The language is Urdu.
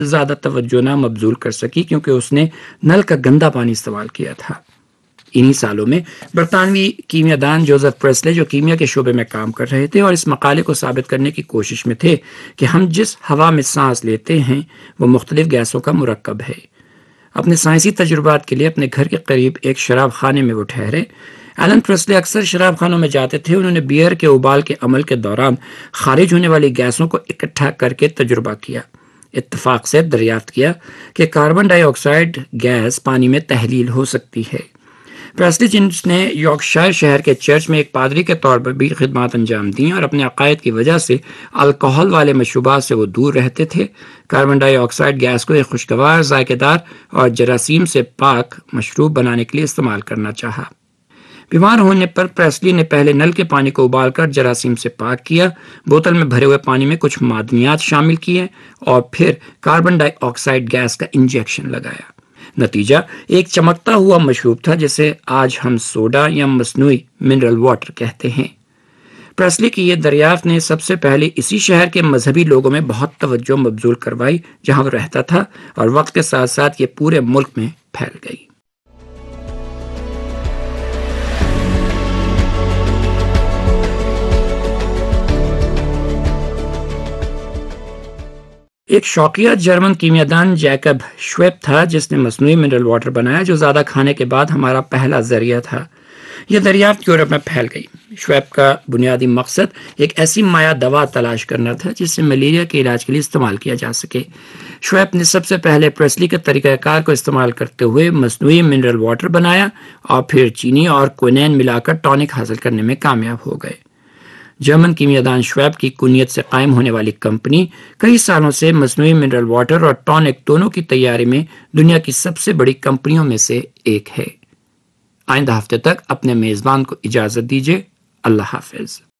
زیادہ توجہ نہ مبذول کر سکی کیونکہ اس نے نل کا گندا پانی استعمال کیا تھا۔ انہی سالوں میں برطانوی کیمیا دان جوزف پریسلے جو کیمیا کے شعبے میں کام کر رہے تھے اور اس مقالے کو ثابت کرنے کی کوشش میں تھے کہ ہم جس ہوا میں سانس لیتے ہیں وہ مختلف گیسوں کا مرکب ہے، اپنے سائنسی تجربات کے لیے اپنے گھر کے قریب ایک شراب خانے میں وہ ٹھہرے۔ ایلن پریسلے اکثر شراب خانوں میں جاتے تھے۔ انہوں نے بیئر کے ابال کے عمل کے دوران خارج ہونے والی گیسوں کو اکٹھا کر کے تجربہ کیا۔ اتفاق سے دریافت کیا کہ کاربن ڈائی آکسائڈ گیس پانی میں تحلیل ہو سکتی ہے۔ پریسلی جس نے یارکشائر شہر کے چرچ میں ایک پادری کے طور پر بھی خدمات انجام دیں اور اپنے عقائد کی وجہ سے الکحل والے مشروبات سے وہ دور رہتے تھے، کاربن ڈائی آکسائڈ گیس کو ایک خوشگوار، ذائقہ دار اور جراثیم سے پاک مشروب بنانے کے لیے استعمال کرنا چاہا۔ بیمار ہونے پر پریسلی نے پہلے نل کے پانی کو ابال کر جراثیم سے پاک کیا، بوتل میں بھرے ہوئے پانی میں کچھ معدنیات شامل کیے اور پھر کاربن ڈائی آکسائڈ گیس کا انجیکشن لگایا۔ نتیجہ ایک چمکتا ہوا مشروب تھا جسے آج ہم سوڈا یا مصنوعی منرل واٹر کہتے ہیں۔ پریسلی کی یہ دریافت نے سب سے پہلے اسی شہر کے مذہبی لوگوں میں بہت توجہ مبذول کروائی جہاں وہ رہتا تھا، اور وقت کے ساتھ ساتھ یہ پورے ملک میں پھیل گئی۔ ایک شوقیہ جرمن کیمیا دان جیکب شویب تھا جس نے مصنوعی منرل واٹر بنایا جو زیادہ کھانے کے بعد ہمارا پہلا ذریعہ تھا۔ یہ دریافت یورپ میں پھیل گئی۔ شویب کا بنیادی مقصد ایک ایسی مائع دوا تلاش کرنا تھا جس سے ملیریا کے علاج کے لیے استعمال کیا جا سکے۔ شویب نے سب سے پہلے پریسلی کے طریقہ کار کو استعمال کرتے ہوئے مصنوعی منرل واٹر بنایا اور پھر چینی اور کوئنین ملا کر ٹونک حاصل کرنے میں کامیاب ہو گئے۔ جرمن کیمیا دان شویب کی کنیت سے قائم ہونے والی کمپنی کئی سالوں سے مصنوعی منرل واٹر اور ٹونک دونوں کی تیاری میں دنیا کی سب سے بڑی کمپنیوں میں سے ایک ہے۔ آئندہ ہفتے تک اپنے میزبان کو اجازت دیجیے۔ اللہ حافظ۔